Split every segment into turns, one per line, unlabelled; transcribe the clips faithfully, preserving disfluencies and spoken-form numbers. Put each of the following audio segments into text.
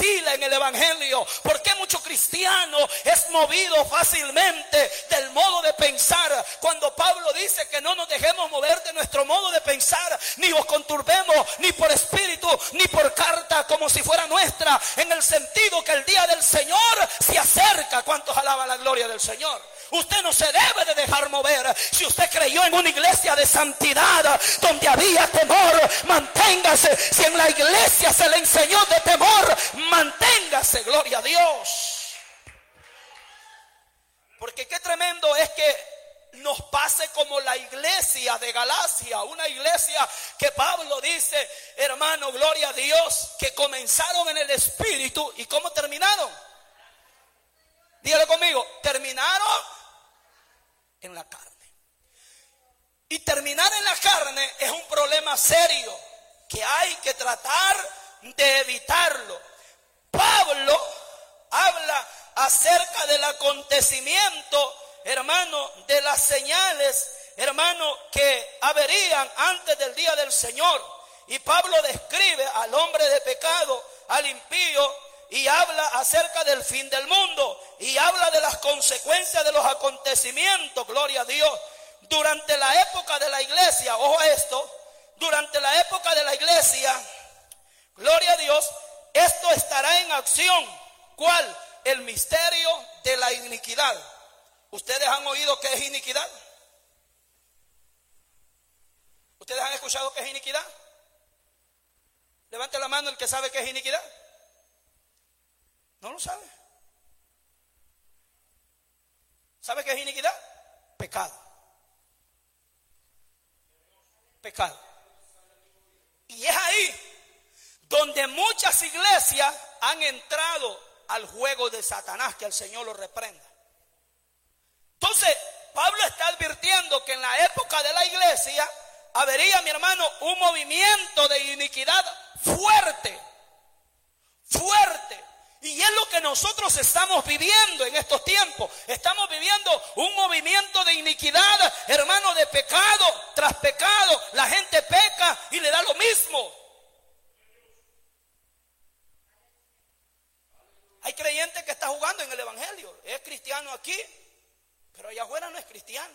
vacila en el evangelio? ¿Por qué mucho cristiano es movido fácilmente del modo de pensar? Cuando Pablo dice que no nos dejemos mover de nuestro modo de pensar, ni os conturbemos ni por espíritu ni por carta como si fuera nuestra, en el sentido que el día del Señor se acerca. ¿Cuántos alaban la gloria del Señor? Usted no se debe de dejar mover. Si usted creyó en una iglesia de santidad donde había temor, manténgase. Si en la iglesia se le enseñó de temor, manténgase, gloria a Dios. Porque qué tremendo es que nos pase como la iglesia de Galacia, una iglesia que Pablo dice, hermano, gloria a Dios, que comenzaron en el espíritu. ¿Y cómo terminaron? Dígalo conmigo, terminaron en la carne. Y terminar en la carne es un problema serio que hay que tratar de evitarlo. Pablo habla acerca del acontecimiento, hermano, de las señales, hermano, que haberían antes del día del Señor. Y Pablo describe al hombre de pecado, al impío, y habla acerca del fin del mundo, y habla de las consecuencias de los acontecimientos, gloria a Dios. Durante la época de la iglesia, ojo a esto, durante la época de la iglesia, gloria a Dios, esto estará en acción. ¿Cuál? El misterio de la iniquidad. ¿Ustedes han oído qué es iniquidad? ¿Ustedes han escuchado qué es iniquidad? Levante la mano el que sabe qué es iniquidad. ¿No lo sabe? ¿Sabe qué es iniquidad? Pecado. Pecado. Y es ahí donde muchas iglesias han entrado al juego de Satanás, que el Señor lo reprenda. Entonces, Pablo está advirtiendo que en la época de la iglesia habría, mi hermano, un movimiento de iniquidad fuerte, fuerte. Y es lo que nosotros estamos viviendo en estos tiempos. Estamos viviendo un movimiento de iniquidad, hermano, de pecado tras pecado. La gente peca y le da lo mismo. Hay creyente que está jugando en el evangelio. Es cristiano aquí, pero allá afuera no es cristiano.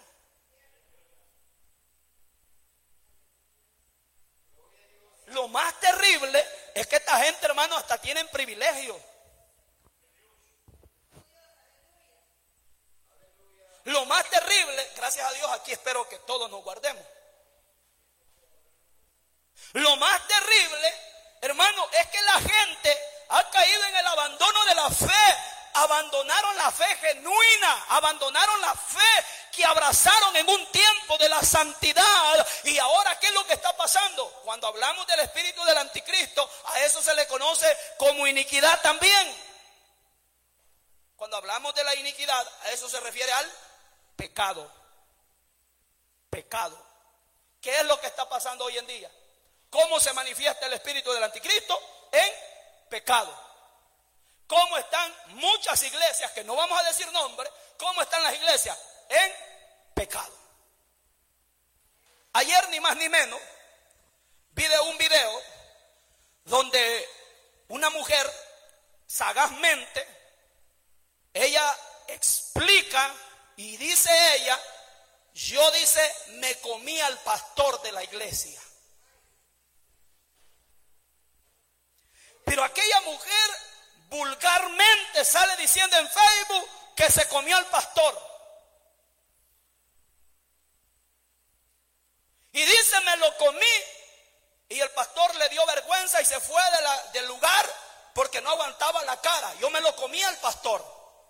Lo más terrible es que esta gente, hermano, hasta tienen privilegios. Lo más terrible, gracias a Dios, aquí espero que todos nos guardemos. Lo más terrible, hermano, es que la gente ha caído en el abandono de la fe. Abandonaron la fe genuina, abandonaron la fe que abrazaron en un tiempo de la santidad. Y ahora, ¿qué es lo que está pasando? Cuando hablamos del espíritu del anticristo, a eso se le conoce como iniquidad también. Cuando hablamos de la iniquidad, a eso se refiere al pecado. Pecado. ¿Qué es lo que está pasando hoy en día? ¿Cómo se manifiesta el espíritu del anticristo? En pecado. ¿Cómo están muchas iglesias, que no vamos a decir nombre, cómo están las iglesias? En pecado. Ayer, ni más ni menos, vi de un video donde una mujer sagazmente, ella explica y dice ella, yo dice, me comí al pastor de la iglesia. Pero aquella mujer vulgarmente sale diciendo en Facebook que se comió al pastor. Y dice, me lo comí. Y el pastor le dio vergüenza y se fue de la, del lugar porque no aguantaba la cara. Yo me lo comí al pastor.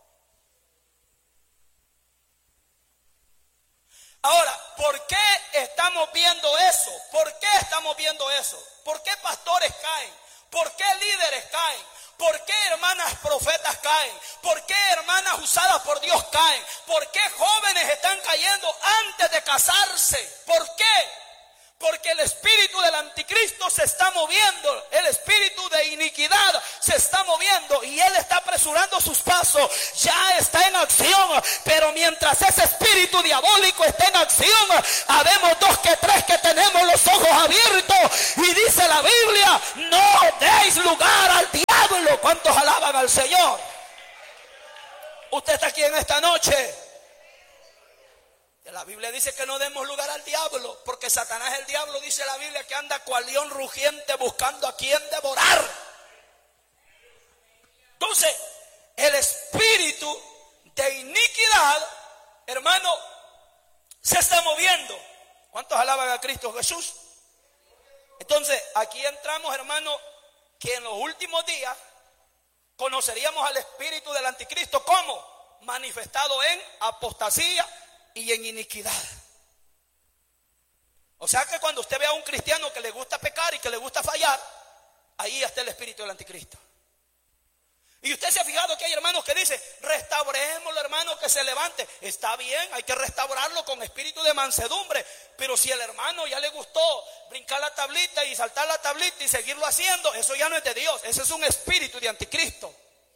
Ahora, ¿por qué estamos viendo eso? ¿Por qué estamos viendo eso? ¿Por qué pastores caen? ¿Por qué líderes caen? ¿Por qué hermanas profetas caen? ¿Por qué hermanas usadas por Dios caen? ¿Por qué jóvenes están cayendo antes de casarse? ¿Por qué? Porque el espíritu del anticristo se está moviendo, el espíritu de iniquidad se está moviendo y él está apresurando sus pasos, ya está en acción. Pero mientras ese espíritu diabólico está en acción, habemos dos que tres que tenemos los ojos abiertos y dice la Biblia, no deis lugar al diablo. diablo. ¿Cuántos alaban al Señor? Usted está aquí en esta noche. La Biblia dice que no demos lugar al diablo, porque Satanás, el diablo, dice la Biblia, que anda cual león rugiente buscando a quien devorar. Entonces, el espíritu de iniquidad, hermano, se está moviendo. ¿Cuántos alaban a Cristo Jesús? Entonces, aquí entramos, hermano, que en los últimos días conoceríamos al espíritu del anticristo. ¿Cómo? Manifestado en apostasía y en iniquidad. O sea que cuando usted ve a un cristiano que le gusta pecar y que le gusta fallar, ahí está el espíritu del anticristo. Y usted se ha fijado que hay hermanos que dicen, restaurémoslo, hermano, que se levante. Está bien, hay que restaurarlo con espíritu de mansedumbre. Pero si el hermano ya le gustó brincar la tablita y saltar la tablita y seguirlo haciendo, eso ya no es de Dios. Ese es un espíritu de anticristo.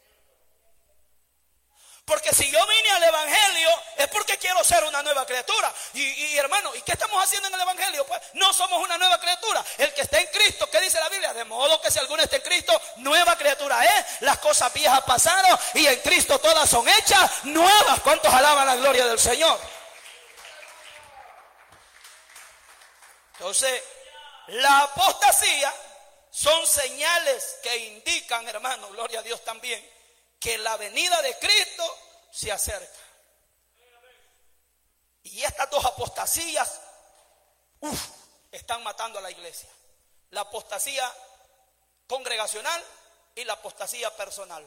Porque si yo vine al evangelio es porque quiero ser una nueva criatura. Y, y hermano, ¿y qué estamos haciendo en el evangelio? Pues no somos una nueva criatura. El que está en Cristo, ¿qué dice la Biblia? De modo que si alguno está en Cristo, nueva criatura es. Las cosas viejas pasaron y en Cristo todas son hechas nuevas. ¿Cuántos alaban la gloria del Señor? Entonces, la apostasía son señales que indican, hermano, gloria a Dios también, que la venida de Cristo se acerca. Y estas dos apostasías uf, están matando a la iglesia. La apostasía congregacional y la apostasía personal.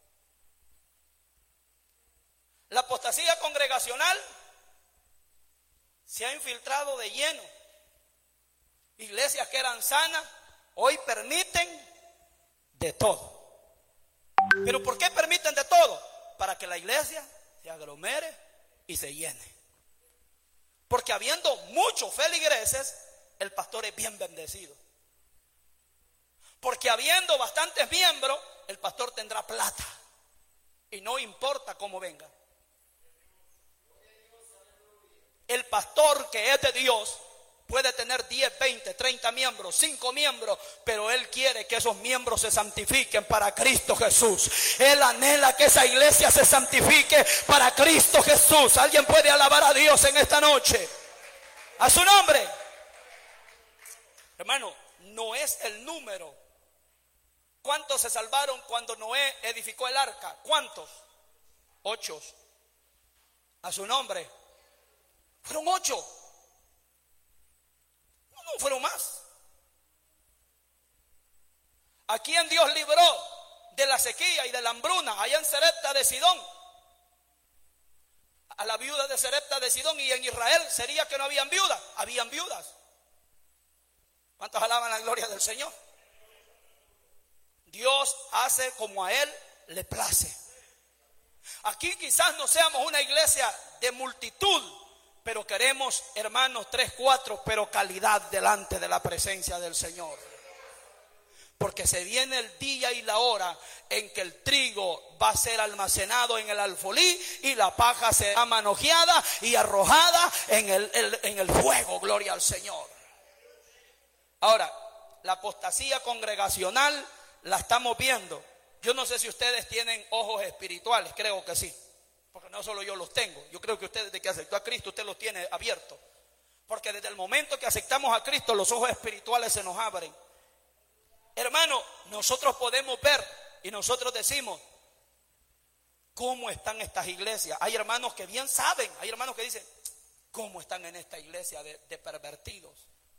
La apostasía congregacional se ha infiltrado de lleno. Iglesias que eran sanas hoy permiten de todo. ¿Pero por qué permiten de todo? Para que la iglesia se aglomere y se llene. Porque habiendo muchos feligreses, el pastor es bien bendecido. Porque habiendo bastantes miembros, el pastor tendrá plata. Y no importa cómo venga. El pastor que es de Dios puede tener diez, veinte, treinta miembros, cinco miembros, pero él quiere que esos miembros se santifiquen para Cristo Jesús. Él anhela que esa iglesia se santifique para Cristo Jesús. ¿Alguien puede alabar a Dios en esta noche? A su nombre. Hermano, no es el número. ¿Cuántos se salvaron cuando Noé edificó el arca? ¿Cuántos? Ocho. A su nombre. Fueron ocho. No fueron más. ¿A quién Dios libró de la sequía y de la hambruna allá en Sarepta de Sidón? A la viuda de Sarepta de Sidón. Y en Israel sería que no habían viudas. Habían viudas. ¿Cuántos alaban la gloria del Señor? Dios hace como a Él le place. Aquí quizás no seamos una iglesia de multitud, pero queremos, hermanos, tres, cuatro, pero calidad delante de la presencia del Señor. Porque se viene el día y la hora en que el trigo va a ser almacenado en el alfolí y la paja será manojeada y arrojada en el, el, en el fuego. Gloria al Señor. Ahora, la apostasía congregacional la estamos viendo. Yo no sé si ustedes tienen ojos espirituales, creo que sí. Porque no solo yo los tengo. Yo creo que usted desde que aceptó a Cristo, usted los tiene abiertos. Porque desde el momento que aceptamos a Cristo, los ojos espirituales se nos abren. Hermano, nosotros podemos ver y nosotros decimos, ¿cómo están estas iglesias? Hay hermanos que bien saben, hay hermanos que dicen, ¿cómo están en esta iglesia de, de pervertidos?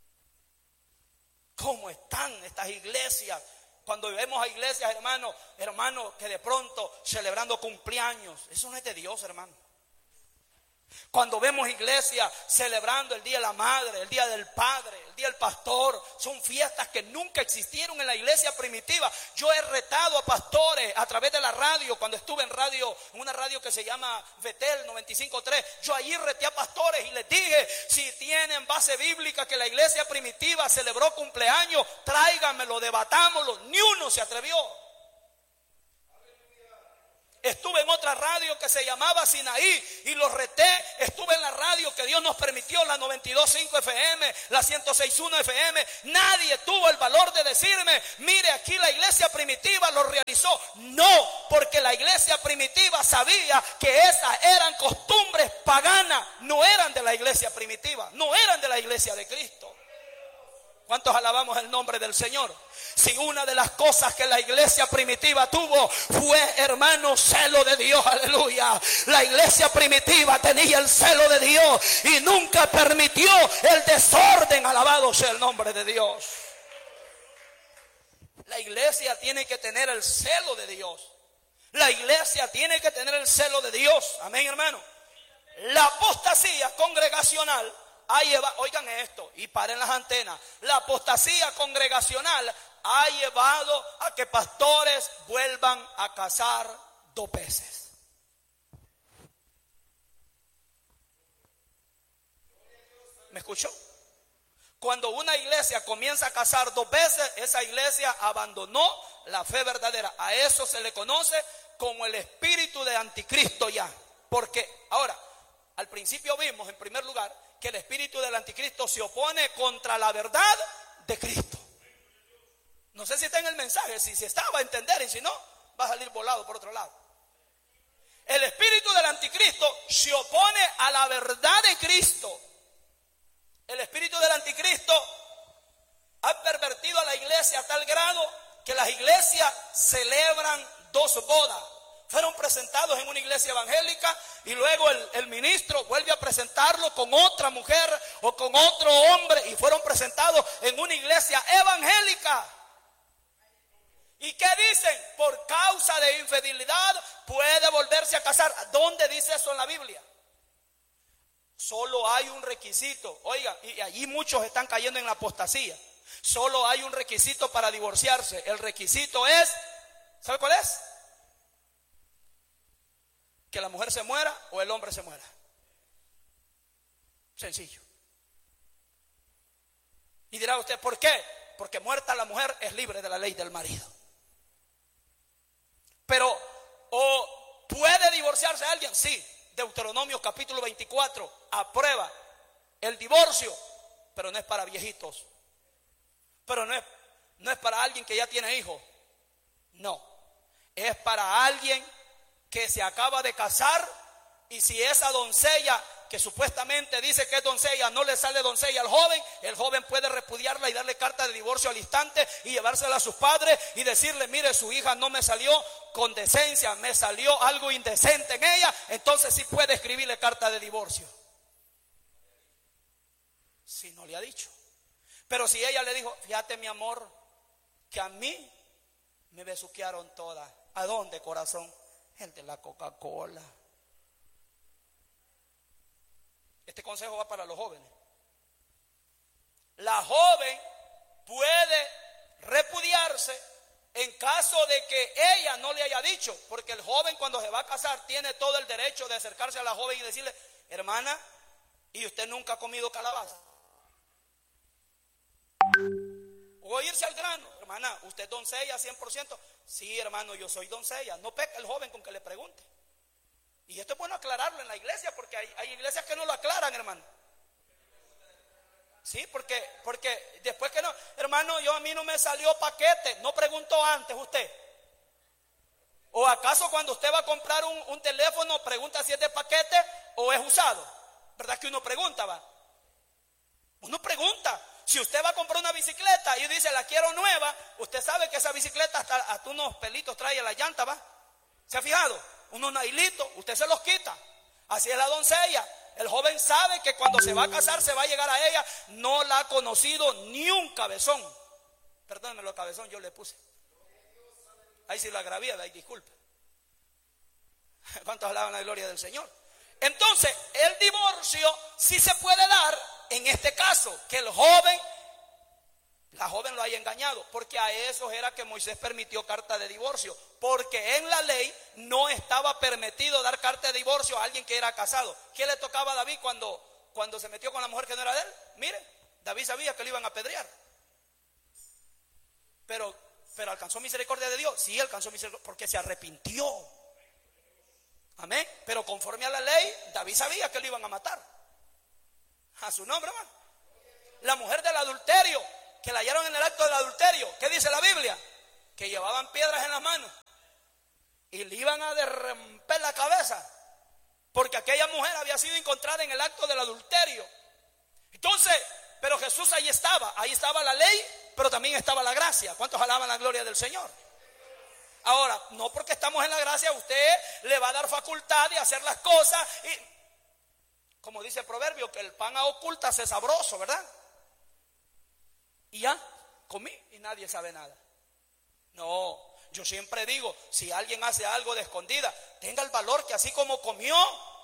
¿Cómo están estas iglesias? Cuando vemos a iglesias, hermanos, hermanos, que de pronto celebrando cumpleaños, eso no es de Dios, hermano. Cuando vemos iglesias celebrando el Día de la Madre, el Día del Padre, el Día del Pastor, son fiestas que nunca existieron en la iglesia primitiva. Yo he retado a pastores a través de la radio, cuando estuve en radio, en una radio que se llama Betel noventa y cinco punto tres, yo allí reté a pastores y les dije, si tienen base bíblica que la iglesia primitiva celebró cumpleaños, tráiganmelo, debatámoslo. Ni uno se atrevió. Estuve en otra radio que se llamaba Sinaí y los reté. Estuve en la radio que Dios nos permitió, la noventa y dos punto cinco F M, la ciento seis punto uno F M. Nadie tuvo el valor de decirme, mire, aquí la iglesia primitiva lo realizó. No, porque la iglesia primitiva sabía que esas eran costumbres paganas. No eran de la iglesia primitiva, no eran de la iglesia de Cristo. ¿Cuántos alabamos el nombre del Señor? Si una de las cosas que la iglesia primitiva tuvo fue, hermano, celo de Dios, aleluya. La iglesia primitiva tenía el celo de Dios y nunca permitió el desorden, alabado sea el nombre de Dios. La iglesia tiene que tener el celo de Dios. La iglesia tiene que tener el celo de Dios. Amén, hermano. La apostasía congregacional ha llevado, oigan esto y paren las antenas, la apostasía congregacional ha llevado a que pastores vuelvan a casar dos veces. ¿Me escuchó? Cuando una iglesia comienza a casar dos veces, esa iglesia abandonó la fe verdadera. A eso se le conoce como el espíritu de anticristo ya. Porque ahora, al principio vimos en primer lugar que el espíritu del anticristo se opone contra la verdad de Cristo. No sé si está en el mensaje, si se está va a entender y si no, va a salir volado por otro lado. El espíritu del anticristo se opone a la verdad de Cristo. El espíritu del anticristo ha pervertido a la iglesia a tal grado que las iglesias celebran dos bodas. Fueron presentados en una iglesia evangélica y luego el, el ministro vuelve a presentarlo con otra mujer o con otro hombre y fueron presentados en una iglesia evangélica. ¿Y qué dicen? Por causa de infidelidad puede volverse a casar. ¿Dónde dice eso en la Biblia? Solo hay un requisito. Oiga, y allí muchos están cayendo en la apostasía. Solo hay un requisito para divorciarse. El requisito es, ¿sabe cuál es? Que la mujer se muera o el hombre se muera. Sencillo. Y dirá usted, ¿por qué? Porque muerta la mujer es libre de la ley del marido. Pero, ¿o puede divorciarse alguien? Sí. Deuteronomio capítulo veinticuatro aprueba el divorcio, pero no es para viejitos. Pero no es, no es para alguien que ya tiene hijos. No. Es para alguien que se acaba de casar y si esa doncella que supuestamente dice que es doncella no le sale doncella al joven, el joven puede repudiarla y darle carta de divorcio al instante y llevársela a sus padres y decirle, mire, su hija no me salió con decencia, me salió algo indecente en ella, entonces sí puede escribirle carta de divorcio. Si no le ha dicho. Pero si ella le dijo, fíjate mi amor, que a mí me besuquearon todas. ¿A dónde, corazón? El de la Coca-Cola. Este consejo va para los jóvenes. La joven puede repudiarse en caso de que ella no le haya dicho, porque el joven cuando se va a casar tiene todo el derecho de acercarse a la joven y decirle, hermana, ¿y usted nunca ha comido calabaza? O irse al grano, hermana, ¿usted es doncella cien por ciento? Sí, hermano, yo soy doncella. No peca el joven con que le pregunte. Y esto es bueno aclararlo en la iglesia, porque hay, hay iglesias que no lo aclaran, hermano. Sí, porque, porque después que no, hermano, yo a mí no me salió paquete. No preguntó antes usted. ¿O acaso cuando usted va a comprar un, un teléfono pregunta si es de paquete o es usado? ¿Verdad que uno pregunta, va? Uno pregunta. Si usted va a comprar una bicicleta y dice la quiero nueva, usted sabe que esa bicicleta hasta, hasta unos pelitos trae en la llanta, ¿va? ¿Se ha fijado? Unos nailitos, usted se los quita. Así es la doncella. El joven sabe que cuando se va a casar se va a llegar a ella. No la ha conocido ni un cabezón. Perdónenme lo cabezón, yo le puse. Ahí sí la agravié, ahí disculpe. ¿Cuántos alaban la gloria del Señor? Entonces, el divorcio sí se puede dar en este caso, que el joven, la joven lo haya engañado, porque a eso era que Moisés permitió carta de divorcio, porque en la ley no estaba permitido dar carta de divorcio a alguien que era casado. ¿Qué le tocaba a David cuando, cuando se metió con la mujer que no era de él? Mire, David sabía que lo iban a apedrear, pero, pero alcanzó misericordia de Dios. Sí, alcanzó misericordia porque se arrepintió. Amén. Pero conforme a la ley, David sabía que lo iban a matar. A su nombre, hermano. La mujer del adulterio, que la hallaron en el acto del adulterio, ¿qué dice la Biblia? Que llevaban piedras en las manos y le iban a romper la cabeza, porque aquella mujer había sido encontrada en el acto del adulterio. Entonces, pero Jesús ahí estaba, ahí estaba la ley, pero también estaba la gracia. ¿Cuántos alaban la gloria del Señor? Ahora, no porque estamos en la gracia, usted le va a dar facultad de hacer las cosas y, como dice el proverbio, que el pan a ocultas es sabroso, ¿verdad? Y ya, comí y nadie sabe nada. No, yo siempre digo, si alguien hace algo de escondida, tenga el valor que así como comió.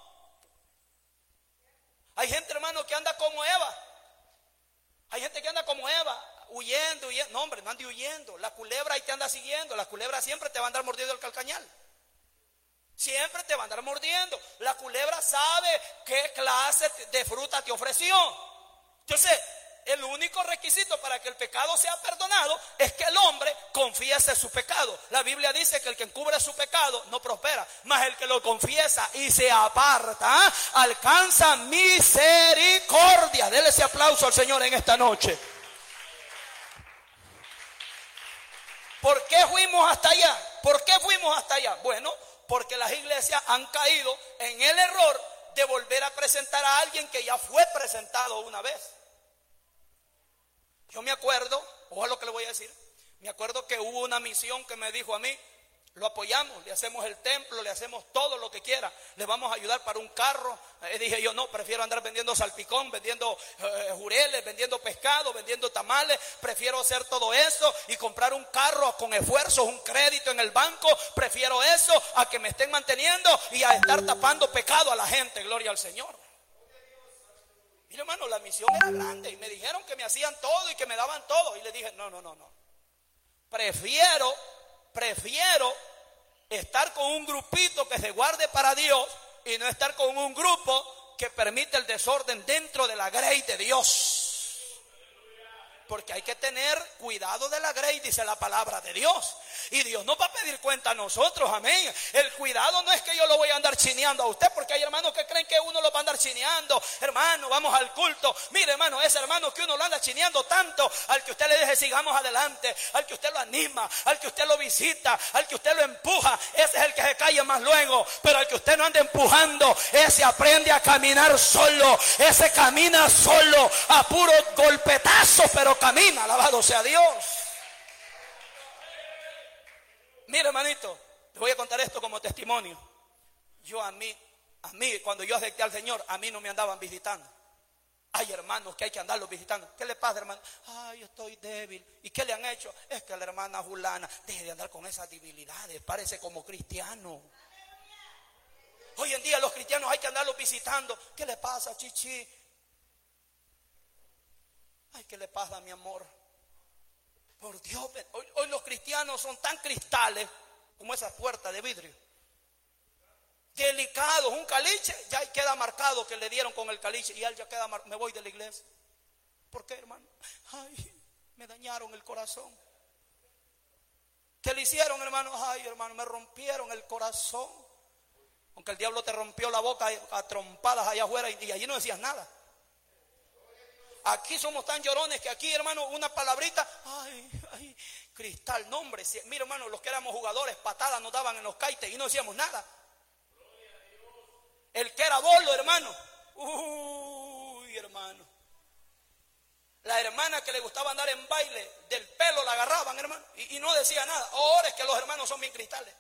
Hay gente, hermano, que anda como Eva. Hay gente que anda como Eva, huyendo, huyendo. No, hombre, no ande huyendo. La culebra ahí te anda siguiendo. La culebra siempre te va a andar mordiendo el calcañal. Siempre te va a andar mordiendo. La culebra sabe qué clase de fruta te ofreció. Entonces, el único requisito para que el pecado sea perdonado es que el hombre confiese su pecado. La Biblia dice que el que encubre su pecado no prospera, mas el que lo confiesa y se aparta alcanza misericordia. Dele ese aplauso al Señor en esta noche. ¿Por qué fuimos hasta allá? ¿Por qué fuimos hasta allá? Bueno, porque las iglesias han caído en el error de volver a presentar a alguien que ya fue presentado una vez. Yo me acuerdo, ojo a lo que le voy a decir, me acuerdo que hubo una misión que me dijo a mí, lo apoyamos, le hacemos el templo, le hacemos todo lo que quiera, le vamos a ayudar para un carro. Eh, dije yo, no, prefiero andar vendiendo salpicón, vendiendo eh, jureles, vendiendo pescado, vendiendo tamales, prefiero hacer todo eso y comprar un carro con esfuerzos, un crédito en el banco, prefiero eso a que me estén manteniendo y a estar tapando pecado a la gente, gloria al Señor. Mira, hermano, la misión era grande y me dijeron que me hacían todo y que me daban todo. Y le dije, no, no, no, no. Prefiero, prefiero estar con un grupito que se guarde para Dios y no estar con un grupo que permite el desorden dentro de la grey de Dios. Porque hay que tener cuidado de la grey, dice la palabra de Dios. Y Dios nos va a pedir cuenta a nosotros, amén. El cuidado no es que yo lo voy a andar chineando a usted, porque hay hermanos que creen que uno lo va a andar chineando. Hermano, vamos al culto. Mire, hermano, ese hermano que uno lo anda chineando tanto, al que usted le dice sigamos adelante, al que usted lo anima, al que usted lo visita, al que usted lo empuja, ese es el que se calle más luego. Pero al que usted no anda empujando, ese aprende a caminar solo, ese camina solo, a puro golpetazo, pero camina, alabado sea Dios. Mira, hermanito, te voy a contar esto como testimonio. Yo a mí, a mí, cuando yo acepté al Señor, a mí no me andaban visitando. Hay hermanos que hay que andarlos visitando. ¿Qué le pasa, hermano? Ay, estoy débil. ¿Y qué le han hecho? Es que la hermana Julana, deje de andar con esas debilidades, parece como cristiano. Hoy en día los cristianos hay que andarlos visitando. ¿Qué le pasa, chichi? Ay, ¿qué le pasa, mi amor? Por Dios, hoy, hoy los cristianos son tan cristales como esas puertas de vidrio. Delicados, un caliche, ya queda marcado que le dieron con el caliche y él ya queda marcado, me voy de la iglesia. ¿Por qué, hermano? Ay, me dañaron el corazón. ¿Qué le hicieron, hermano? Ay, hermano, me rompieron el corazón. Aunque el diablo te rompió la boca a trompadas allá afuera y, y allí no decías nada. Aquí somos tan llorones que aquí, hermano, una palabrita, ay, ay, cristal, nombre. Si, mira, hermano, los que éramos jugadores, patadas nos daban en los caites y no decíamos nada. El que era bolo, hermano, uy, hermano. La hermana que le gustaba andar en baile, del pelo la agarraban, hermano, y, y no decía nada. Ahora es que los hermanos son bien cristales.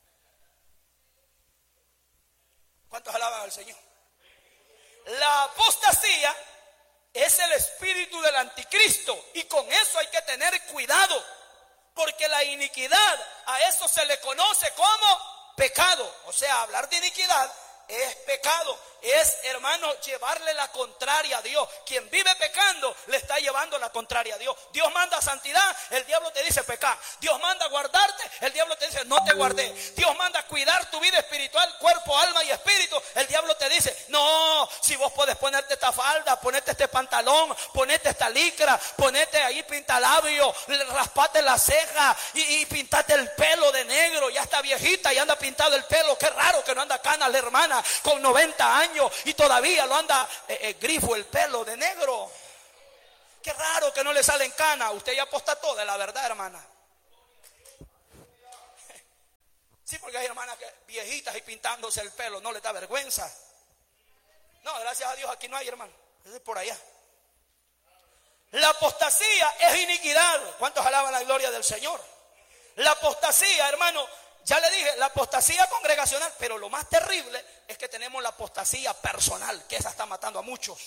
¿Cuántos alaban al Señor? La apostasía es el espíritu del anticristo y con eso hay que tener cuidado, porque la iniquidad, a eso se le conoce como pecado. O sea, hablar de iniquidad es pecado, es, hermano, llevarle la contraria a Dios. Quien vive pecando le está llevando la contraria a Dios. Dios manda santidad, el diablo te dice pecar. Dios manda guardarte, el diablo te dice no te guardé. Dios manda cuidar tu vida espiritual, cuerpo, alma y espíritu, el diablo te dice no, si vos podés ponerte esta falda, ponete este pantalón, ponete esta licra, ponete ahí pintalabio, raspate la ceja y, y pintate el pelo de negro, ya está anda viejita y anda pintado el pelo. Qué raro que no anda canas la hermana con noventa años y todavía lo anda eh, eh, grifo el pelo de negro. Qué raro que no le salen canas. Usted ya apostató de la verdad, hermana. Sí, porque hay hermanas que viejitas y pintándose el pelo, no le da vergüenza. No, gracias a Dios aquí no hay, hermano. Es por allá. La apostasía es iniquidad. ¿Cuántos alaban la gloria del Señor? La apostasía, hermano, ya le dije, la apostasía congregacional, pero lo más terrible es que tenemos la apostasía personal, que esa está matando a muchos.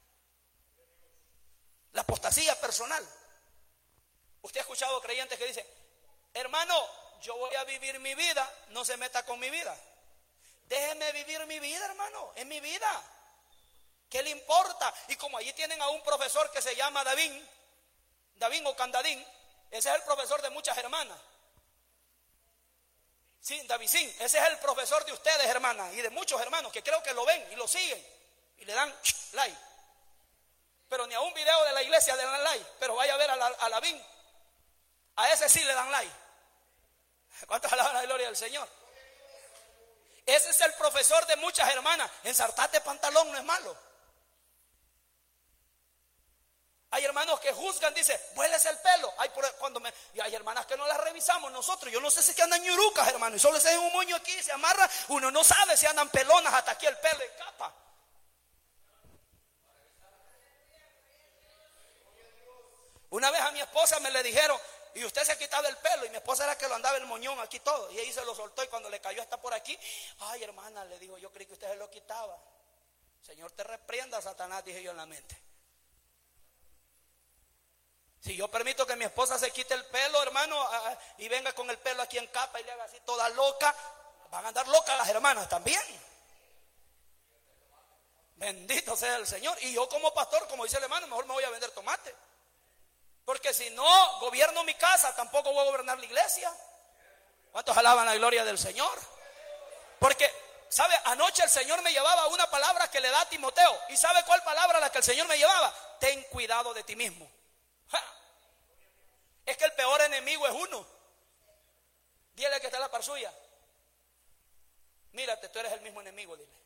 La apostasía personal. Usted ha escuchado creyentes que dicen, hermano, yo voy a vivir mi vida, no se meta con mi vida. Déjeme vivir mi vida, hermano, es mi vida. ¿Qué le importa? Y como allí tienen a un profesor que se llama David, David o Candadín, ese es el profesor de muchas hermanas. Sí, Davidín, ese es el profesor de ustedes, hermanas, y de muchos hermanos que creo que lo ven y lo siguen y le dan like. Pero ni a un video de la iglesia le dan like, pero vaya a ver a, la, a David, a ese sí le dan like. ¿Cuántas alaban la gloria del Señor? Ese es el profesor de muchas hermanas. Ensartate pantalón no es malo. Hay hermanos que juzgan, dice, vuélese el pelo. Hay, por, cuando me, y hay hermanas que no las revisamos nosotros. Yo no sé si que andan ñurucas, hermano, y solo se den un moño aquí y se amarra. Uno no sabe si andan pelonas hasta aquí el pelo en capa. Una vez a mi esposa me le dijeron, y usted se ha quitado el pelo, y mi esposa era que lo andaba el moñón aquí todo, y ahí se lo soltó, y cuando le cayó hasta por aquí, ay hermana, le dijo, yo creí que usted se lo quitaba. Señor te reprenda, Satanás, dije yo en la mente. Si yo permito que mi esposa se quite el pelo, hermano, y venga con el pelo aquí en capa y le haga así toda loca, van a andar locas las hermanas también. Bendito sea el Señor. Y yo como pastor, como dice el hermano, mejor me voy a vender tomate. Porque si no gobierno mi casa, tampoco voy a gobernar la iglesia. ¿Cuántos alaban la gloria del Señor? Porque, ¿sabe? Anoche el Señor me llevaba una palabra que le da a Timoteo. ¿Y sabe cuál palabra la que el Señor me llevaba? Ten cuidado de ti mismo. ¡Ja! Es que el peor enemigo es uno. Dile que está en la par suya. Mírate, tú eres el mismo enemigo, dile.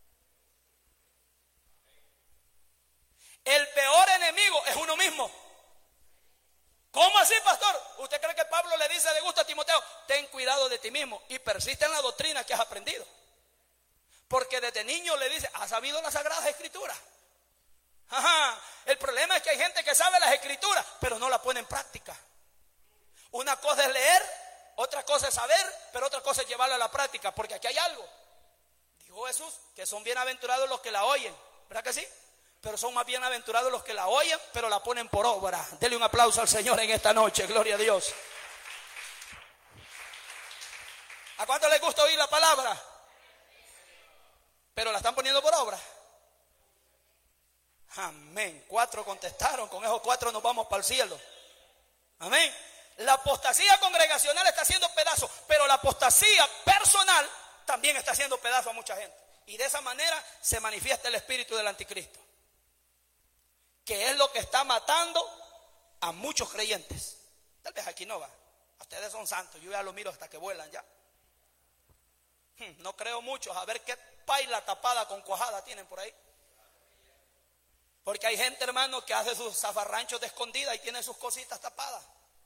El peor enemigo es uno mismo. ¿Cómo así, pastor? ¿Usted cree que Pablo le dice de gusto a Timoteo? Ten cuidado de ti mismo y persiste en la doctrina que has aprendido. Porque desde niño le dice, ¿has sabido las Sagradas Escrituras? Ajá. El problema es que hay gente que sabe las Escrituras, pero no la pone en práctica. Una cosa es leer, otra cosa es saber, pero otra cosa es llevarla a la práctica. Porque aquí hay algo. Dijo Jesús, que son bienaventurados los que la oyen. ¿Verdad que sí? Pero son más bienaventurados los que la oyen, pero la ponen por obra. Dele un aplauso al Señor en esta noche, gloria a Dios. ¿A cuánto les gusta oír la palabra? Pero la están poniendo por obra. Amén. Cuatro contestaron, con esos cuatro nos vamos para el cielo. Amén. La apostasía congregacional está haciendo pedazos, pero la apostasía personal también está haciendo pedazos a mucha gente. Y de esa manera se manifiesta el espíritu del anticristo, que es lo que está matando a muchos creyentes. Tal vez aquí no va. Ustedes son santos, yo ya lo miro hasta que vuelan ya. Hmm, no creo muchos, a ver qué paila tapada con cuajada tienen por ahí. Porque hay gente, hermano, que hace sus zafarranchos de escondida y tiene sus cositas tapadas.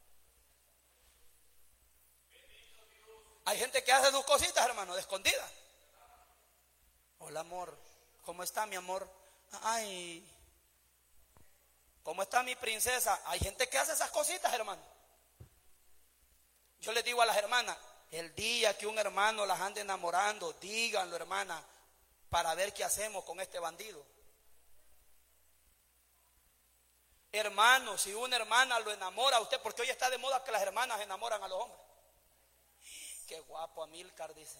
Hay gente que hace sus cositas, hermano, de escondida. Hola, amor, ¿cómo está mi amor? Ay, ¿cómo está mi princesa? Hay gente que hace esas cositas, hermano. Yo les digo a las hermanas, el día que un hermano las ande enamorando, díganlo, hermana, para ver qué hacemos con este bandido. Hermano, si una hermana lo enamora a usted, porque hoy está de moda que las hermanas enamoran a los hombres. Qué guapo Amílcar, dice.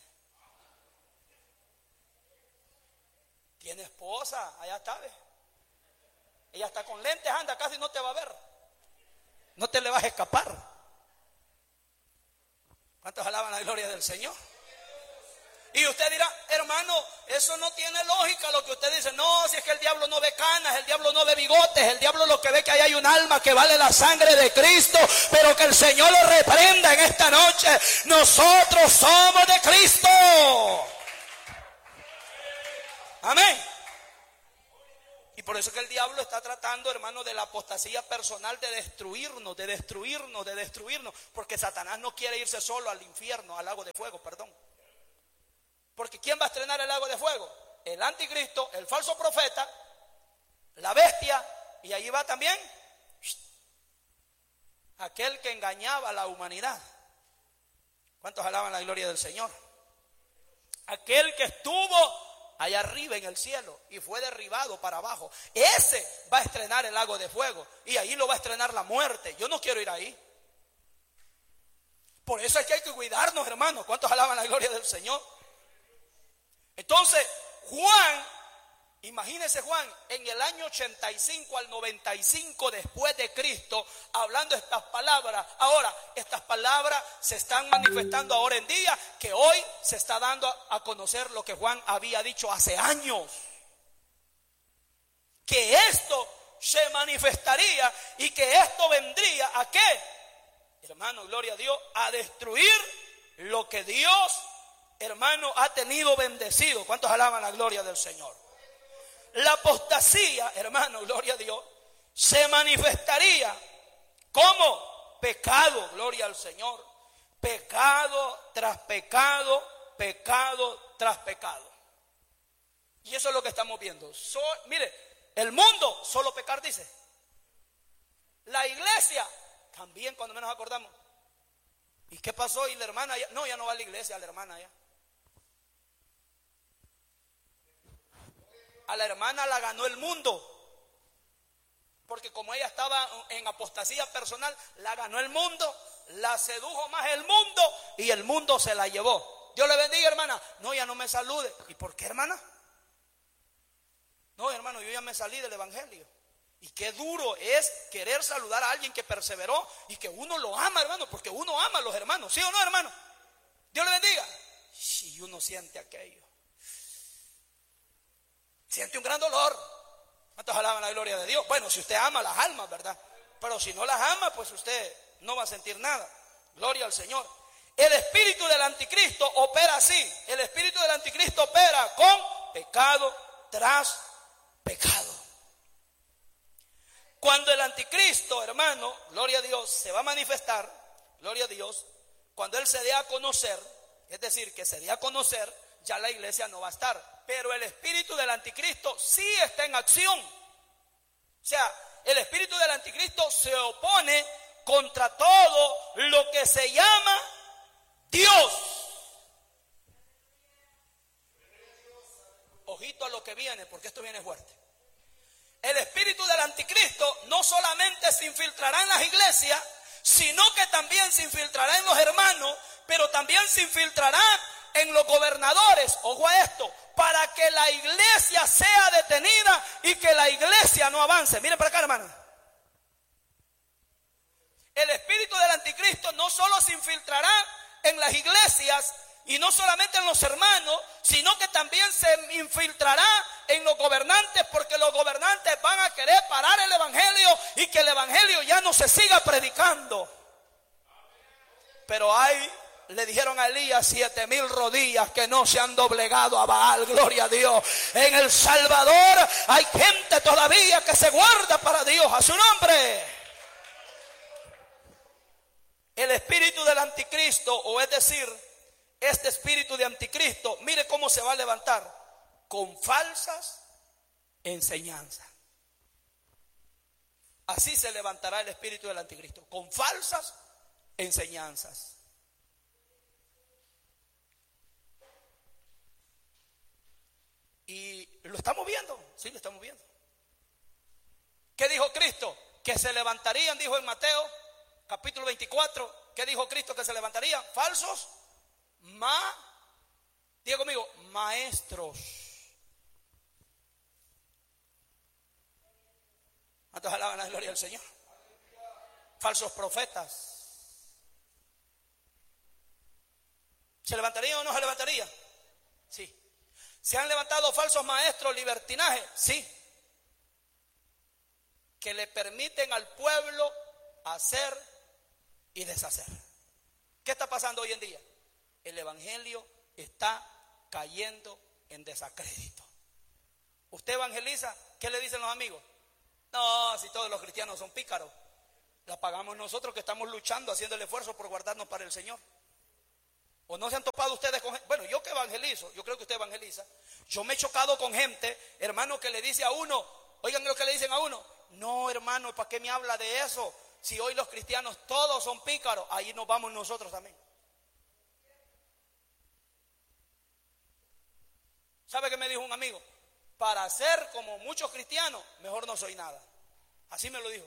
Tiene esposa, allá está, ¿ves? Ella está con lentes, anda, casi no te va a ver. No te le vas a escapar. ¿Cuántos alaban la gloria del Señor? Y usted dirá, hermano, eso no tiene lógica lo que usted dice. No, si es que el diablo no ve canas, el diablo no ve bigotes, el diablo lo que ve que ahí hay un alma que vale la sangre de Cristo, pero que el Señor lo reprenda en esta noche. Nosotros somos de Cristo. Amén. Y por eso es que el diablo está tratando, hermano, de la apostasía personal, de destruirnos, de destruirnos, de destruirnos, porque Satanás no quiere irse solo al infierno, al lago de fuego, perdón. Porque ¿quién va a estrenar el lago de fuego? El anticristo, el falso profeta, la bestia, y allí va también aquel que engañaba a la humanidad. ¿Cuántos alaban la gloria del Señor? Aquel que estuvo allá arriba en el cielo y fue derribado para abajo. Ese va a estrenar el lago de fuego y ahí lo va a estrenar la muerte. Yo no quiero ir ahí. Por eso es que hay que cuidarnos, hermanos. ¿Cuántos alaban la gloria del Señor? Entonces, Juan, imagínese Juan, en el año ochenta y cinco al noventa y cinco después de Cristo, hablando estas palabras. Ahora, estas palabras se están manifestando ahora en día, que hoy se está dando a, a conocer lo que Juan había dicho hace años. Que esto se manifestaría y que esto vendría ¿a qué? Hermano, gloria a Dios, a destruir lo que Dios, hermano, ha tenido bendecido. ¿Cuántos alaban la gloria del Señor? La apostasía, hermano, gloria a Dios, se manifestaría como pecado, gloria al Señor. Pecado tras pecado, pecado tras pecado. Y eso es lo que estamos viendo. So, mire, el mundo solo pecar dice. La iglesia también, cuando menos acordamos. ¿Y qué pasó? Y la hermana ya, no, ya no va a la iglesia, la hermana ya. A la hermana la ganó el mundo. Porque como ella estaba en apostasía personal, la ganó el mundo, la sedujo más el mundo y el mundo se la llevó. Dios le bendiga, hermana. No, ya no me salude. ¿Y por qué, hermana? No, hermano, yo ya me salí del evangelio. Y qué duro es querer saludar a alguien que perseveró y que uno lo ama, hermano, porque uno ama a los hermanos. ¿Sí o no, hermano? Dios le bendiga. Si uno siente aquello, siente un gran dolor. ¿Cuántos alaban la gloria de Dios? Bueno, si usted ama las almas, ¿verdad? Pero si no las ama, pues usted no va a sentir nada. Gloria al Señor. El espíritu del anticristo opera así. El espíritu del anticristo opera con pecado tras pecado. Cuando el anticristo, hermano, gloria a Dios, se va a manifestar, gloria a Dios, cuando él se dé a conocer, es decir, que se dé a conocer, ya la iglesia no va a estar. Pero el espíritu del anticristo sí está en acción. O sea, el espíritu del anticristo se opone contra todo lo que se llama Dios. Ojito a lo que viene, porque esto viene fuerte. El espíritu del anticristo no solamente se infiltrará en las iglesias, sino que también se infiltrará en los hermanos, pero también se infiltrará en los gobernadores. Ojo a esto, para que la iglesia sea detenida y que la iglesia no avance. Miren para acá, hermano. El espíritu del anticristo no solo se infiltrará en las iglesias y no solamente en los hermanos, sino que también se infiltrará en los gobernantes, porque los gobernantes van a querer parar el evangelio y que el evangelio ya no se siga predicando. Pero hay, le dijeron a Elías, siete mil rodillas que no se han doblegado a Baal, gloria a Dios. En El Salvador hay gente todavía que se guarda para Dios, a su nombre. El espíritu del anticristo, o es decir, este espíritu de anticristo, mire cómo se va a levantar, con falsas enseñanzas. Así se levantará el espíritu del anticristo, con falsas enseñanzas. Y lo estamos viendo, sí, lo estamos viendo. ¿Qué dijo Cristo? Que se levantarían, dijo en Mateo capítulo veinticuatro, ¿qué dijo Cristo que se levantarían? Falsos, ma, diga conmigo, maestros. ¿Cuántos alaban la gloria del Señor? Falsos profetas. ¿Se levantarían o no se levantarían? Sí. ¿Se han levantado falsos maestros, libertinaje? Sí. Que le permiten al pueblo hacer y deshacer. ¿Qué está pasando hoy en día? El evangelio está cayendo en desacrédito. ¿Usted evangeliza? ¿Qué le dicen los amigos? No, si todos los cristianos son pícaros. La pagamos nosotros que estamos luchando, haciendo el esfuerzo por guardarnos para el Señor. ¿O no se han topado ustedes con gente? Bueno, yo que evangelizo, yo creo que usted evangeliza. Yo me he chocado con gente, hermano, que le dice a uno, oigan lo que le dicen a uno. No, hermano, ¿para qué me habla de eso? Si hoy los cristianos todos son pícaros, ahí nos vamos nosotros también. ¿Sabe qué me dijo un amigo? Para ser como muchos cristianos, mejor no soy nada. Así me lo dijo.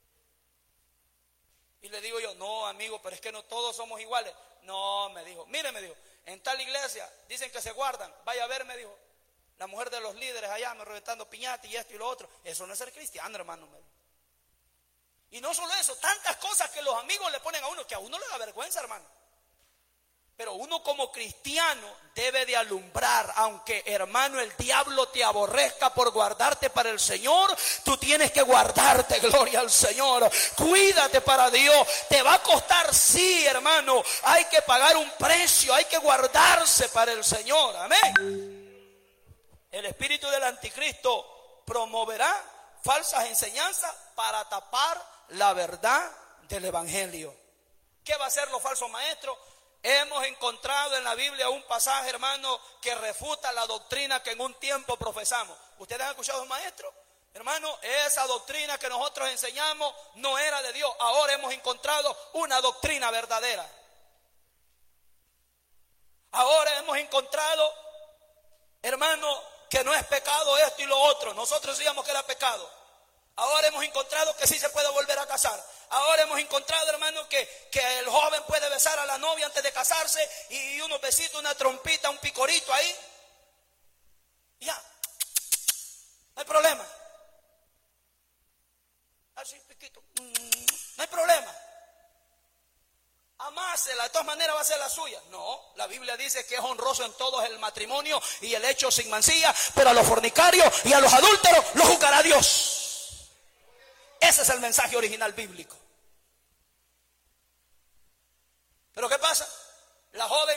Y le digo yo, no, amigo, pero es que no todos somos iguales. No, me dijo, mire, me dijo, en tal iglesia dicen que se guardan. Vaya a ver, me dijo, la mujer de los líderes allá me reventando piñata y esto y lo otro. Eso no es ser cristiano, hermano. Me dijo. Y no solo eso, tantas cosas que los amigos le ponen a uno, que a uno le da vergüenza, hermano. Pero uno como cristiano debe de alumbrar, aunque hermano el diablo te aborrezca por guardarte para el Señor, tú tienes que guardarte, gloria al Señor, cuídate para Dios, te va a costar, sí hermano, hay que pagar un precio, hay que guardarse para el Señor, amén. El espíritu del anticristo promoverá falsas enseñanzas para tapar la verdad del evangelio. ¿Qué va a hacer los falsos maestros? Hemos encontrado en la Biblia un pasaje, hermano, que refuta la doctrina que en un tiempo profesamos. ¿Ustedes han escuchado a un maestro? Hermano, esa doctrina que nosotros enseñamos no era de Dios. Ahora hemos encontrado una doctrina verdadera. Ahora hemos encontrado, hermano, que no es pecado esto y lo otro. Nosotros decíamos que era pecado. Ahora hemos encontrado que sí se puede volver a casar. Ahora hemos encontrado, hermano, que, que el joven puede besar a la novia antes de casarse y unos besitos, una trompita, un picorito ahí. Ya, no hay problema. Así, piquito, no hay problema. Amásela, de todas maneras va a ser la suya. No, la Biblia dice que es honroso en todos el matrimonio y el hecho sin mancilla, pero a los fornicarios y a los adúlteros los juzgará Dios. Ese es el mensaje original bíblico. Pero ¿qué pasa? La joven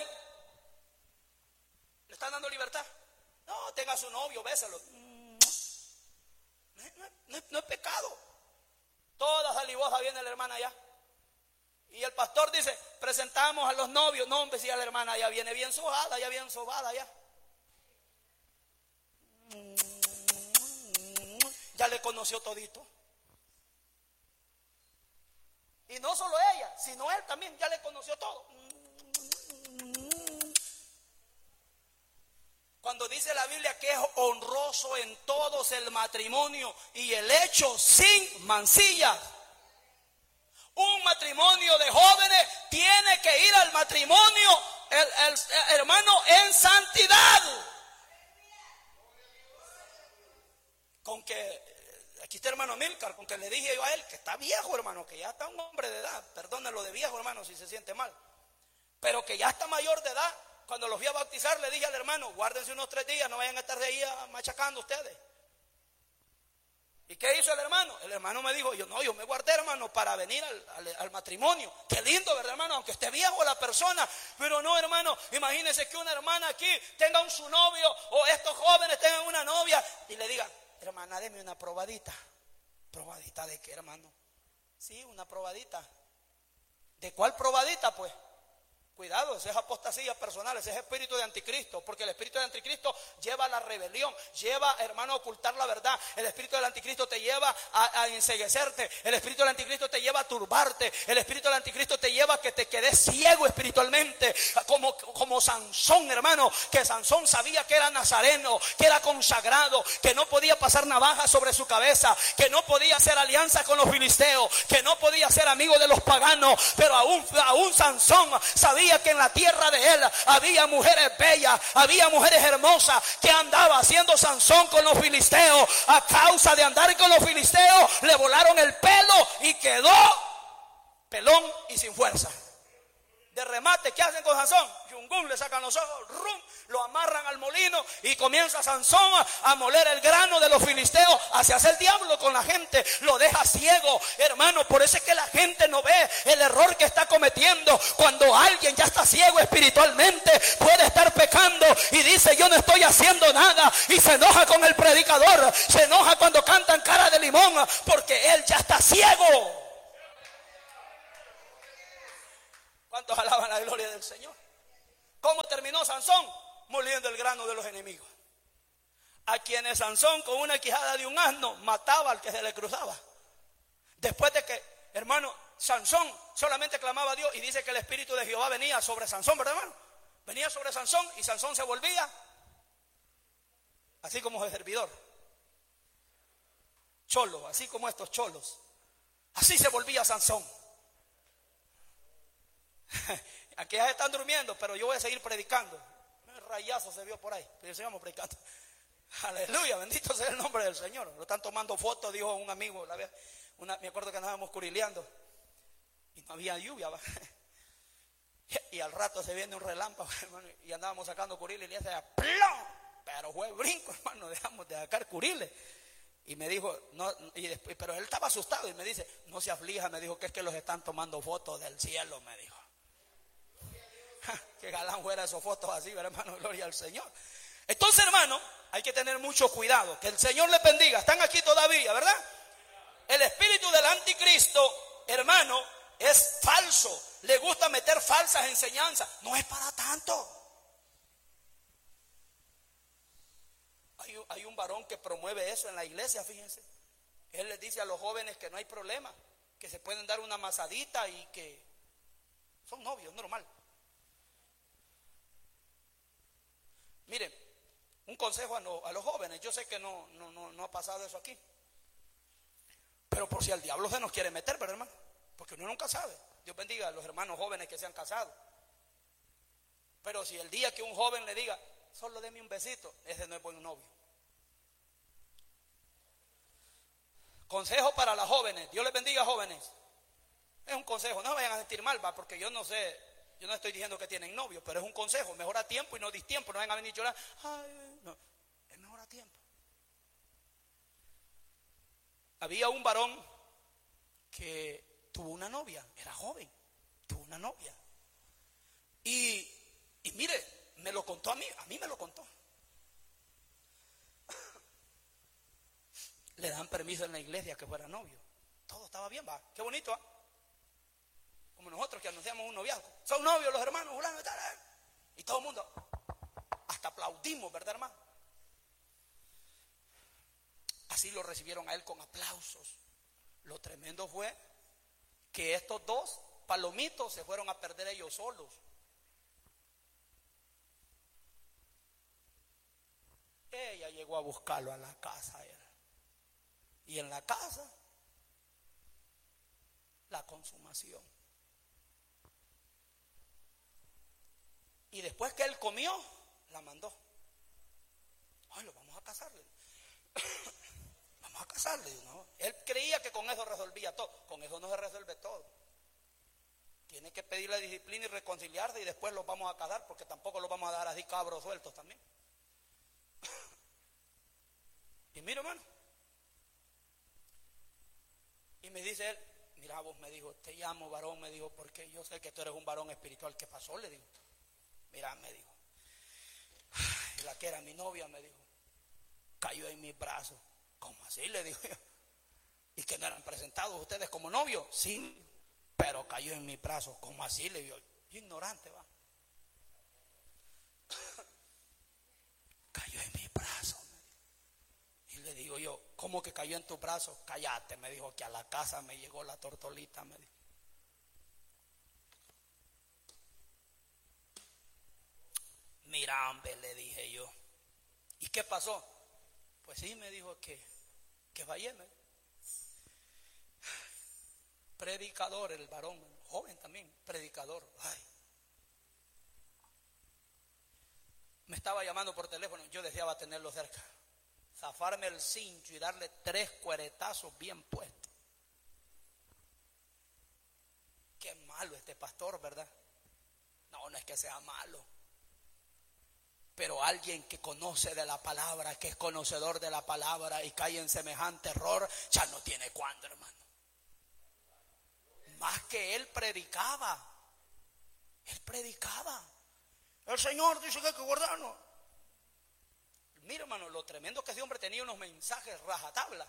le están dando libertad. No, tenga a su novio, bésalo. No, no, no, no es pecado. Toda salivosa viene la hermana allá. Y el pastor dice, presentamos a los novios. No, hombre, si ya la hermana ya viene bien sobada, ya bien sobada ya. Ya le conoció todito. Y no solo ella, sino él también ya le conoció todo. Cuando dice la Biblia que es honroso en todos el matrimonio y el hecho sin mancilla. Un matrimonio de jóvenes tiene que ir al matrimonio, el, el, el hermano, en santidad. Con que... Aquí está hermano Milcar, con que le dije yo a él que está viejo, hermano, que ya está un hombre de edad. Perdónenlo de viejo, hermano, si se siente mal. Pero que ya está mayor de edad. Cuando los fui a bautizar, le dije al hermano, guárdense unos tres días, no vayan a estar de ahí machacando ustedes. ¿Y qué hizo el hermano? El hermano me dijo, yo no, yo me guardé, hermano, para venir al, al, al matrimonio. Qué lindo, ¿verdad, hermano? Aunque esté viejo la persona. Pero no, hermano, imagínense que una hermana aquí tenga un su novio o estos jóvenes tengan una novia y le diga, hermana, deme una probadita. ¿Probadita de qué, hermano? Sí, una probadita. ¿De cuál probadita, pues? Cuidado, esa es apostasía personal, ese es espíritu de anticristo, porque el espíritu de anticristo lleva a la rebelión, lleva, hermano, a ocultar la verdad. El espíritu del anticristo te lleva a, a enceguecerte, el espíritu del anticristo te lleva a turbarte, el espíritu del anticristo te lleva a que te quedes ciego espiritualmente, como, como Sansón, hermano, que Sansón sabía que era nazareno, que era consagrado, que no podía pasar navaja sobre su cabeza, que no podía hacer alianza con los filisteos, que no podía ser amigo de los paganos, pero aún, aún Sansón sabía que en la tierra de él había mujeres bellas, había mujeres hermosas, que andaba haciendo Sansón con los filisteos. A causa de andar con los filisteos le volaron el pelo y quedó pelón y sin fuerza. De remate, ¿qué hacen con Sansón? Yungún, le sacan los ojos, rum, lo amarran al molino y comienza Sansón a, a moler el grano de los filisteos. Así hace el diablo con la gente, lo deja ciego, hermano. Por eso es que la gente no ve el error que está cometiendo. Cuando alguien ya está ciego espiritualmente, puede estar pecando y dice: yo no estoy haciendo nada, y se enoja con el predicador, se enoja cuando cantan cara de limón, porque él ya está ciego. ¿Cuántos alaban la gloria del Señor? ¿Cómo terminó Sansón? Moliendo el grano de los enemigos. A quienes Sansón, con una quijada de un asno, mataba al que se le cruzaba. Después de que, hermano, Sansón solamente clamaba a Dios, y dice que el espíritu de Jehová venía sobre Sansón, ¿verdad, hermano? Venía sobre Sansón y Sansón se volvía así como el servidor, cholo, así como estos cholos. Así se volvía Sansón. Aquí ya están durmiendo, pero yo voy a seguir predicando. Un rayazo se vio por ahí, pero sigamos predicando. Aleluya, bendito sea el nombre del Señor. Lo están tomando fotos, dijo un amigo. La vez, una, me acuerdo que andábamos curileando y no había lluvia. Y, y al rato se viene un relámpago, hermano, y andábamos sacando curiles y le hace ¡plum! Pero fue brinco, hermano, dejamos de sacar curiles. Y me dijo, no, y después, pero él estaba asustado y me dice: no se aflija, me dijo, que es que los están tomando fotos del cielo, me dijo. Que galán fuera esos fotos así, hermano, gloria al Señor. Entonces, hermano, hay que tener mucho cuidado. Que el Señor les bendiga. Están aquí todavía, ¿verdad? El espíritu del anticristo, hermano, es falso. Le gusta meter falsas enseñanzas. No es para tanto. Hay, hay un varón que promueve eso en la iglesia, fíjense. Él les dice a los jóvenes que no hay problema, que se pueden dar una masadita y que son novios, normal. Miren, un consejo a, no, a los jóvenes. Yo sé que no, no, no, no ha pasado eso aquí, pero por si el diablo se nos quiere meter, ¿verdad, hermano? Porque uno nunca sabe. Dios bendiga a los hermanos jóvenes que se han casado. Pero si el día que un joven le diga: solo deme un besito, ese no es buen novio. Consejo para las jóvenes. Dios les bendiga, jóvenes. Es un consejo, no vayan a sentir mal, va, porque yo no sé. Yo no estoy diciendo que tienen novio, pero es un consejo. Mejor a tiempo y no distiempo. No vengan a venir a llorar. Ay, no. Es mejor a tiempo. Había un varón que tuvo una novia. Era joven. Tuvo una novia. Y, y mire, me lo contó a mí. A mí me lo contó. Le dan permiso en la iglesia que fuera novio. Todo estaba bien, va. Qué bonito, ¿ah? ¿eh? Como nosotros que anunciamos un noviazgo. Son novios los hermanos, fulano, tal, ¿eh? Y todo el mundo, hasta aplaudimos, ¿verdad, hermano? Así lo recibieron a él con aplausos. Lo tremendo fue que estos dos palomitos se fueron a perder ellos solos. Ella llegó a buscarlo a la casa, él. Y en la casa, la consumación. Y después que él comió, la mandó. Ay, lo vamos a casarle. Vamos a casarle, ¿no? Él creía que con eso resolvía todo. Con eso no se resuelve todo. Tiene que pedirle disciplina y reconciliarse, y después los vamos a casar, porque tampoco los vamos a dar así cabros sueltos también. Y mira, hermano. Y me dice él: mira, vos, me dijo, te llamo varón, me dijo, porque yo sé que tú eres un varón espiritual. ¿Qué pasó? Le digo. Mira, me dijo, la que era mi novia, me dijo, cayó en mis brazos. ¿Cómo así? Le digo yo. ¿Y que no eran presentados ustedes como novios? Sí, pero cayó en mis brazos. ¿Cómo así? Le digo yo. Ignorante, va. Cayó en mis brazos. Y le digo yo: ¿cómo que cayó en tus brazos? Cállate, me dijo, que a la casa me llegó la tortolita, me dijo. Mira, hombre, le dije yo. ¿Y qué pasó? Pues sí, me dijo que, que vaya. Predicador, el varón, joven también, predicador. Ay. Me estaba llamando por teléfono, yo deseaba tenerlo cerca. Zafarme el cincho y darle tres cueretazos bien puestos. Qué malo este pastor, ¿verdad? No, no es que sea malo. Pero alguien que conoce de la palabra, que es conocedor de la palabra y cae en semejante error, ya no tiene cuándo, hermano. Más que él predicaba. Él predicaba. El Señor dice que hay que guardarnos. Mira, hermano, lo tremendo que ese hombre tenía unos mensajes rajatabla.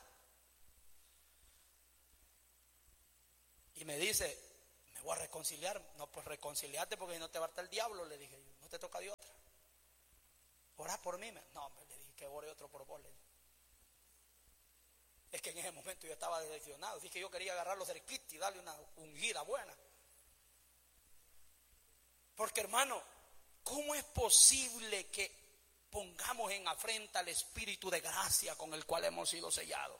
Y me dice, me voy a reconciliar. No, pues reconciliarte porque no te va a estar el diablo, le dije yo. No te toca de otra. Ora por mí. No, hombre, le dije que ore otro por vos. Es que en ese momento yo estaba decepcionado. Así que yo quería agarrarlo cerquita y darle una ungida buena. Porque, hermano, ¿cómo es posible que pongamos en afrenta al Espíritu de gracia con el cual hemos sido sellados?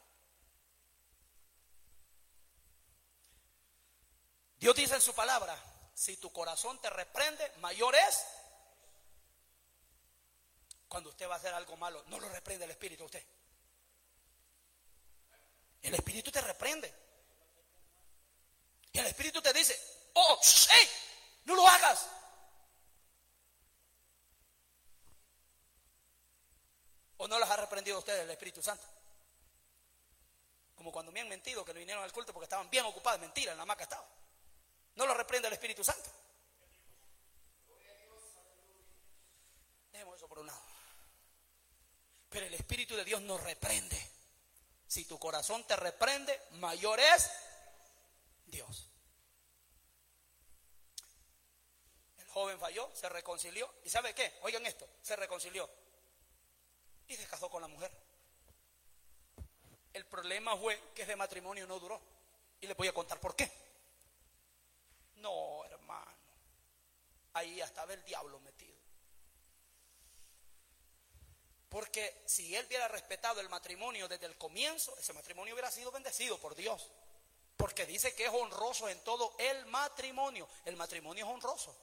Dios dice en su palabra, si tu corazón te reprende, mayor es. Cuando usted va a hacer algo malo, no lo reprende el Espíritu a usted. El Espíritu te reprende. Y el Espíritu te dice, oh, hey, no lo hagas. ¿O no las ha reprendido a ustedes el Espíritu Santo? Como cuando me han mentido, que no vinieron al culto porque estaban bien ocupados. Mentira, en la hamaca estaba. ¿No lo reprende el Espíritu Santo? Dejemos eso por un lado. Pero el Espíritu de Dios nos reprende. Si tu corazón te reprende, mayor es Dios. El joven falló, se reconcilió. ¿Y sabe qué? Oigan esto, se reconcilió y se casó con la mujer. El problema fue que ese matrimonio no duró. Y les voy a contar por qué. No, hermano, ahí estaba el diablo metido. Porque si él hubiera respetado el matrimonio desde el comienzo, ese matrimonio hubiera sido bendecido por Dios. Porque dice que es honroso en todo el matrimonio. El matrimonio es honroso.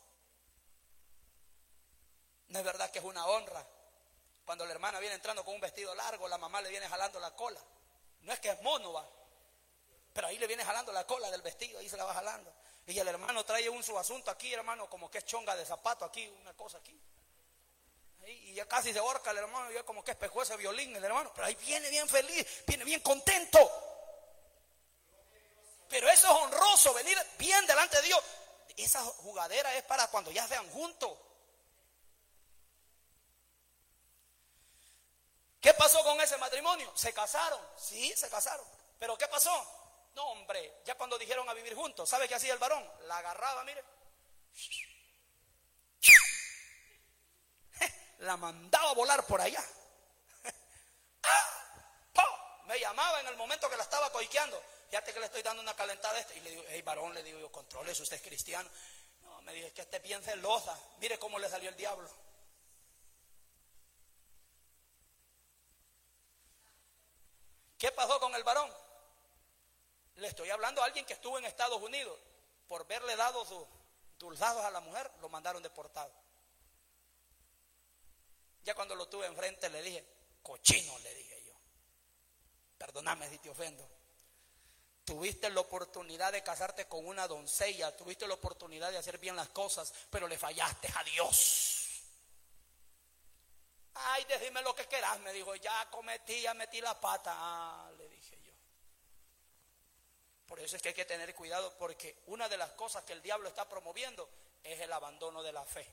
No es verdad que es una honra. Cuando la hermana viene entrando con un vestido largo, la mamá le viene jalando la cola. No es que es mono, va. Pero ahí le viene jalando la cola del vestido, ahí se la va jalando. Y el hermano trae un su asunto aquí, hermano, como que es chonga de zapato aquí, una cosa aquí. Y ya casi se ahorca el hermano, ya como que espejó ese violín el hermano, pero ahí viene bien feliz, viene bien contento. Pero eso es honroso, venir bien delante de Dios. Esa jugadera es para cuando ya sean juntos. ¿Qué pasó con ese matrimonio? Se casaron, sí, se casaron. ¿Pero qué pasó? No, hombre, ya cuando dijeron a vivir juntos, ¿sabe qué hacía el varón? La agarraba, mire. La mandaba a volar por allá. Me llamaba en el momento que la estaba coiqueando. Fíjate que le estoy dando una calentada a este. Y le digo, hey varón, le digo yo, contrólese, usted es cristiano. No, me dice, es que este es bien celosa. Mire cómo le salió el diablo. ¿Qué pasó con el varón? Le estoy hablando a alguien que estuvo en Estados Unidos. Por verle dado sus dulzados a la mujer, lo mandaron deportado. Ya cuando lo tuve enfrente le dije, cochino, le dije yo. Perdóname si te ofendo. Tuviste la oportunidad de casarte con una doncella, tuviste la oportunidad de hacer bien las cosas, pero le fallaste a Dios. Ay, decime lo que quieras, me dijo, ya cometí, ya metí la pata. Ah, le dije yo. Por eso es que hay que tener cuidado, porque una de las cosas que el diablo está promoviendo es el abandono de la fe.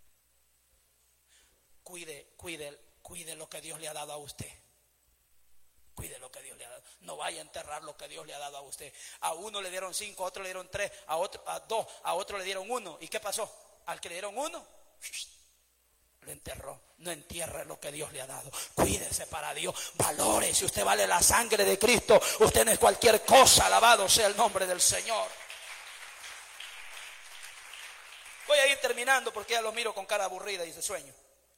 Cuide, cuide, cuide lo que Dios le ha dado a usted. Cuide lo que Dios le ha dado. No vaya a enterrar lo que Dios le ha dado a usted. A uno le dieron cinco, a otro le dieron tres, a otro a dos, a otro le dieron uno. ¿Y qué pasó? Al que le dieron uno, lo enterró. No entierre lo que Dios le ha dado. Cuídese para Dios. Valore. Si usted vale la sangre de Cristo, usted no es cualquier cosa. Alabado sea el nombre del Señor. Voy a ir terminando porque ya lo miro con cara aburrida y se sueño.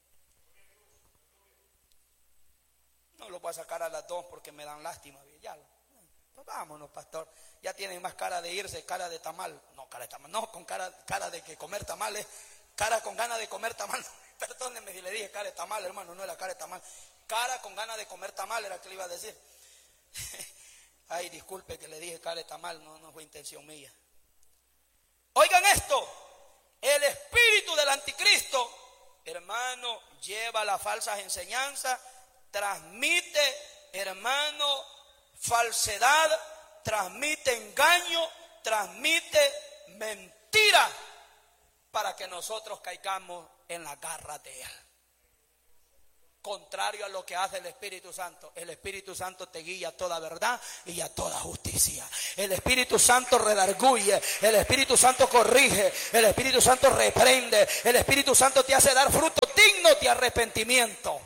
No lo voy a sacar a las dos porque me dan lástima. Ya, pues vámonos, pastor. Ya tienen más cara de irse, cara de tamal. No, cara de tamal. No, con cara, cara de que comer tamales. Cara con ganas de comer tamal. Perdónenme si le dije cara de tamal, hermano. No era cara de tamal. Cara con ganas de comer tamal era que le iba a decir. Ay, disculpe que le dije cara de tamal. No, no fue intención mía. Oigan esto. El Espíritu del anticristo, hermano, lleva las falsas enseñanzas, transmite, hermano, falsedad, transmite engaño, transmite mentira, para que nosotros caigamos en la garra de él. Contrario a lo que hace el Espíritu Santo. El Espíritu Santo te guía a toda verdad y a toda justicia. El Espíritu Santo redarguye, el Espíritu Santo corrige, el Espíritu Santo reprende, el Espíritu Santo te hace dar frutos dignos de arrepentimiento.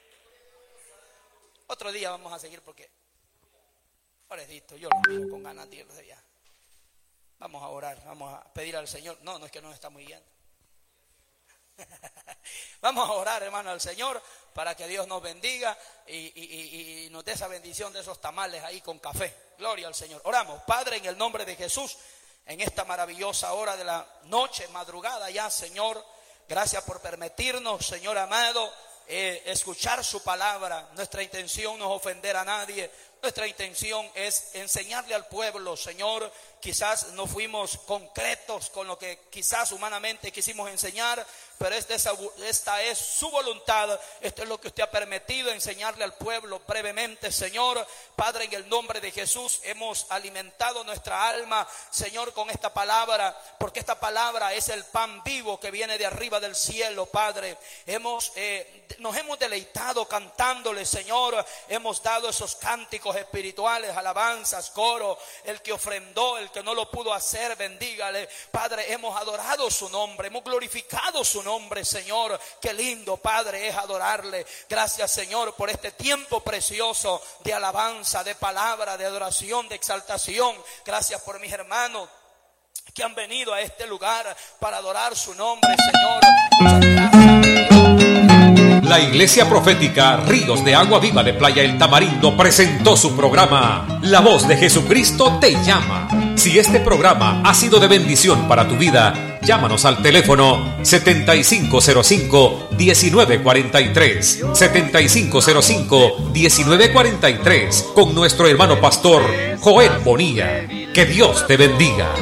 Otro día vamos a seguir porque, pobrecito, yo lo miro con ganas de ir de allá. Vamos a orar, vamos a pedir al Señor. No, no es que nos está muy yendo. Vamos a orar, hermano, al Señor para que Dios nos bendiga y, y, y, y nos dé esa bendición de esos tamales ahí con café. Gloria al Señor. Oramos. Padre, en el nombre de Jesús, en esta maravillosa hora de la noche, madrugada ya, Señor, gracias por permitirnos, Señor amado, eh, escuchar su palabra. Nuestra intención no es ofender a nadie. Nuestra intención es enseñarle al pueblo, Señor. Quizás no fuimos concretos con lo que quizás humanamente quisimos enseñar, pero esta es, esta es su voluntad. Esto es lo que usted ha permitido enseñarle al pueblo brevemente, Señor. Padre, en el nombre de Jesús hemos alimentado nuestra alma, Señor, con esta palabra, porque esta palabra es el pan vivo que viene de arriba del cielo, Padre. Hemos, eh, nos hemos deleitado cantándole, Señor. Hemos dado esos cánticos espirituales, alabanzas, coro. El que ofrendó, el que no lo pudo hacer, bendígale. Padre, hemos adorado su nombre, hemos glorificado su nombre, Señor. Qué lindo, Padre, es adorarle. Gracias, Señor, por este tiempo precioso de alabanza, de palabra, de adoración, de exaltación. Gracias por mis hermanos que han venido a este lugar para adorar su nombre, Señor. Muchas gracias.
La Iglesia Profética Ríos de Agua Viva de Playa El Tamarindo presentó su programa La Voz de Jesucristo te llama. Si este programa ha sido de bendición para tu vida, llámanos al teléfono setenta y cinco cero cinco, diecinueve cuarenta y tres, setenta y cinco cero cinco, diecinueve cuarenta y tres, con nuestro hermano pastor Joel Bonilla. Que Dios te bendiga.